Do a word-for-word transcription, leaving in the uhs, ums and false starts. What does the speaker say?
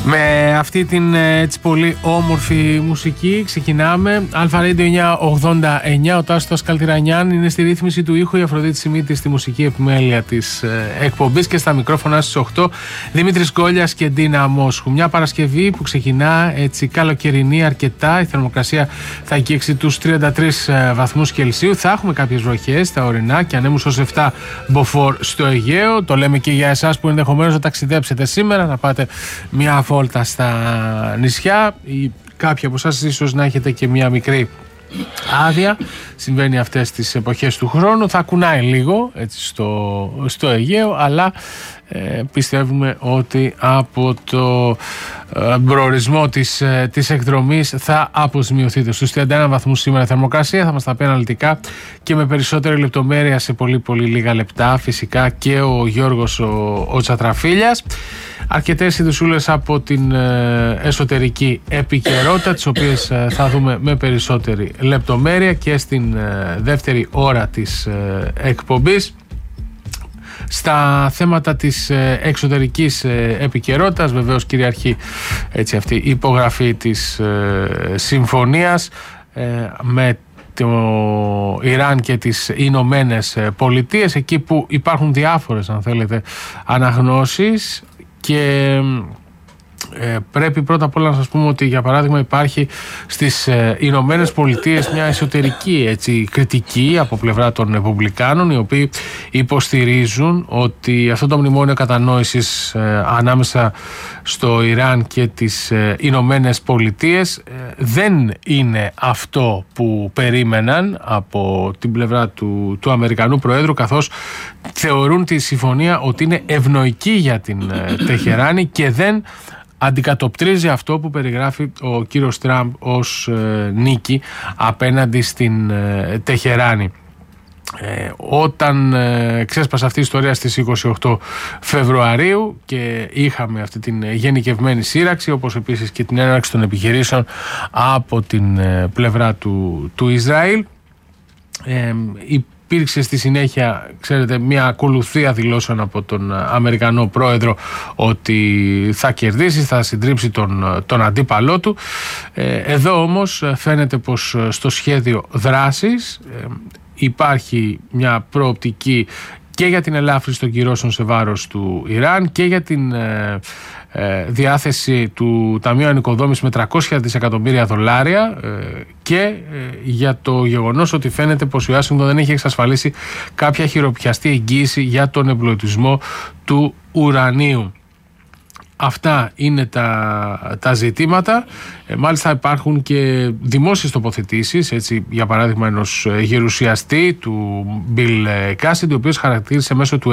Με αυτή την έτσι πολύ όμορφη μουσική ξεκινάμε. Αλφα Radio εννιακόσια ογδόντα εννιά, ο Τάσος Καλτιρανιάν είναι στη ρύθμιση του ήχου, η Αφροδίτη Σιμίτη στη μουσική επιμέλεια της εκπομπής και στα μικρόφωνα στις οκτώ Δημήτρης Γκόλιας και Ντίνα Μόσχου. Μια Παρασκευή που ξεκινά έτσι καλοκαιρινή αρκετά, η θερμοκρασία θα αγγίξει τους τριάντα τρεις βαθμούς Κελσίου. Θα έχουμε κάποιες βροχές στα ορεινά και ανέμους ως επτά μποφόρ στο Αιγαίο. Το λέμε και για εσάς που ενδεχομένως να ταξιδέψετε σήμερα, να πάτε μια βόλτα στα νησιά ή κάποιοι από εσάς ίσως να έχετε και μια μικρή άδεια. Συμβαίνει αυτές τις εποχές του χρόνου, θα κουνάει λίγο έτσι στο, στο Αιγαίο, αλλά ε, πιστεύουμε ότι από το ε, προορισμό της, ε, της εκδρομής θα αποσμειωθείτε. Στους τριάντα ένα βαθμούς σήμερα θερμοκρασία, θα μας τα πει αναλυτικά και με περισσότερη λεπτομέρεια σε πολύ πολύ λίγα λεπτά φυσικά και ο Γιώργος ο, ο Τσατραφίλιας. Αρκετές ειδησούλες από την ε, εσωτερική επικαιρότητα, τις οποίες ε, θα δούμε με περισσότερη λεπτομέρεια και στην ε, δεύτερη ώρα της ε, εκπομπής. Στα θέματα της ε, εξωτερικής ε, επικαιρότητας βεβαίως κυριαρχεί έτσι αυτή η υπογραφή της ε, συμφωνίας ε, με το Ιράν και τις Ηνωμένες Πολιτείες, εκεί που υπάρχουν διάφορες αν θέλετε αναγνώσεις. Και ε, πρέπει πρώτα απ' όλα να σας πούμε ότι για παράδειγμα υπάρχει στις ε, Ηνωμένες Πολιτείες μια εσωτερική έτσι, κριτική από πλευρά των Ρεπουμπλικάνων, οι οποίοι υποστηρίζουν ότι αυτό το μνημόνιο κατανόησης ε, ανάμεσα στο Ιράν και τις ε, Ηνωμένες Πολιτείες ε, δεν είναι αυτό που περίμεναν από την πλευρά του, του Αμερικανού Προέδρου, καθώς θεωρούν τη συμφωνία ότι είναι ευνοϊκή για την ε, Τεχεράνη και δεν αντικατοπτρίζει αυτό που περιγράφει ο κύριος Τραμπ ως ε, νίκη απέναντι στην ε, Τεχεράνη. Ε, όταν ε, ξέσπασε αυτή η ιστορία στις είκοσι οκτώ Φεβρουαρίου και είχαμε αυτή την γενικευμένη σύραξη, όπως επίσης και την έναρξη των επιχειρήσεων από την ε, πλευρά του, του Ισραήλ, ε, υπήρξε στη συνέχεια, ξέρετε, μια ακολουθία δηλώσεων από τον Αμερικανό Πρόεδρο ότι θα κερδίσει, θα συντρίψει τον, τον αντίπαλό του. Ε, εδώ όμως φαίνεται πως στο σχέδιο δράσης ε, υπάρχει μια προοπτική και για την ελάφρυνση των κυρώσεων σε βάρος του Ιράν και για την ε, ε, διάθεση του Ταμείου Ανοικοδόμησης με τριακόσια δισεκατομμύρια δολάρια ε, και ε, για το γεγονός ότι φαίνεται πως η Ουάσιγκτον δεν έχει εξασφαλίσει κάποια χειροπιαστή εγγύηση για τον εμπλουτισμό του ουρανίου. Αυτά είναι τα, τα ζητήματα. Ε, μάλιστα υπάρχουν και δημόσιες τοποθετήσεις, έτσι, για παράδειγμα ενός γερουσιαστή του Bill Cassidy, ο οποίος χαρακτήρισε μέσω του